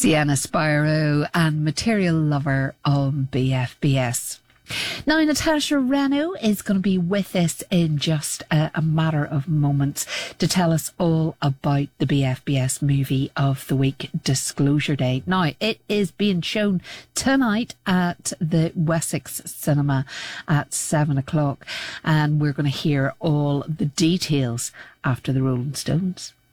Sienna Spyro and Material Lover on BFBS. Now, Natasha Reno is going to be with us in just a matter of moments to tell us all about the BFBS movie of the week, Disclosure Day. Now, it is being shown tonight at the Wessex Cinema at 7 o'clock, and we're going to hear all the details after the Rolling Stones.